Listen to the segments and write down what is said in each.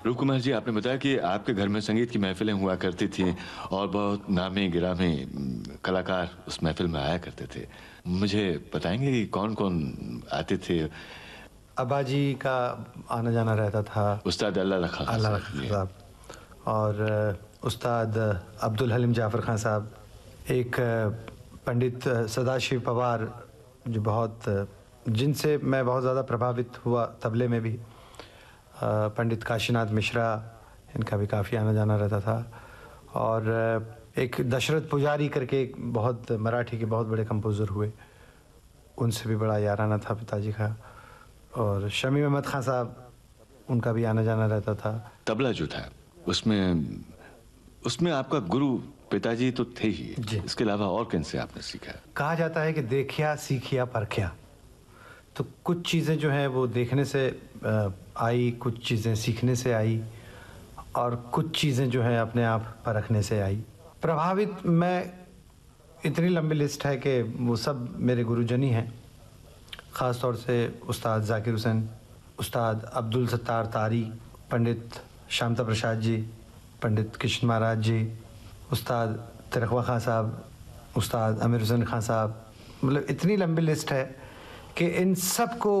रूप कुमार जी, आपने बताया कि आपके घर में संगीत की महफिलें हुआ करती थीं और बहुत नामी गिरामी कलाकार उस महफिल में आया करते थे। मुझे बताएंगे कि कौन-कौन आते थे? अब्बा जी का आना जाना रहता था। उस्ताद अल्लाह खां अल्लाह साहब खां जी। साहब और उस्ताद अब्दुल हलीम जाफ़र खां साहब, एक पंडित सदाशिव पवार जो जिनसे मैं बहुत ज़्यादा प्रभावित हुआ तबले में भी, पंडित काशीनाथ मिश्रा, इनका भी काफ़ी आना जाना रहता था। और एक दशरथ पुजारी करके एक बहुत मराठी के बहुत बड़े कंपोज़र हुए, उनसे भी बड़ा याराना था पिताजी का। और शमीम अहमद खां साहब, उनका भी आना जाना रहता था। तबला जो था उसमें उसमें आपका गुरु पिताजी तो थे ही, जी। इसके अलावा और किनसे आपने सीखा? कहा जाता है कि देखिया सीखिया परखिया, तो कुछ चीज़ें जो हैं वो देखने से आई, कुछ चीज़ें सीखने से आई और कुछ चीज़ें जो हैं अपने आप परखने से आई। प्रभावित मैं, इतनी लंबी लिस्ट है कि वो सब मेरे गुरुजन ही हैं। ख़ास तौर से उस्ताद ज़ाकिर हुसैन, उस्ताद अब्दुल सत्तार तारी, पंडित शांता प्रसाद जी, पंडित कृष्ण महाराज जी, उस्ताद तिरकवा खां साहब, उस्ताद आमिर हुसैन खां साहब, मतलब इतनी लंबी लिस्ट है कि इन सब को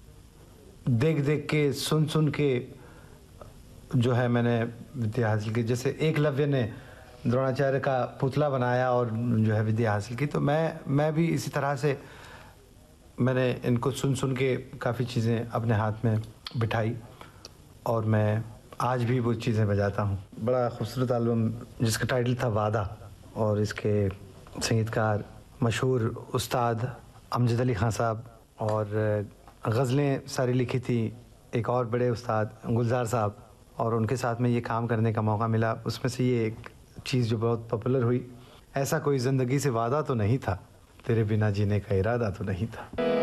देख देख के, सुन सुन के जो है मैंने विद्या हासिल की। जैसे एकलव्य ने द्रोणाचार्य का पुतला बनाया और जो है विद्या हासिल की, तो मैं भी इसी तरह से मैंने इनको सुन सुन के काफ़ी चीज़ें अपने हाथ में बिठाई और मैं आज भी वो चीज़ें बजाता हूँ। बड़ा खूबसूरत एल्बम जिसका टाइटल था वादा, और इसके संगीतकार मशहूर उस्ताद अमजद अली खां साहब, और गज़लें सारी लिखी थी एक और बड़े उस्ताद गुलजार साहब, और उनके साथ में ये काम करने का मौका मिला। उसमें से ये एक चीज़ जो बहुत पॉपुलर हुई, ऐसा कोई ज़िंदगी से वादा तो नहीं था, तेरे बिना जीने का इरादा तो नहीं था।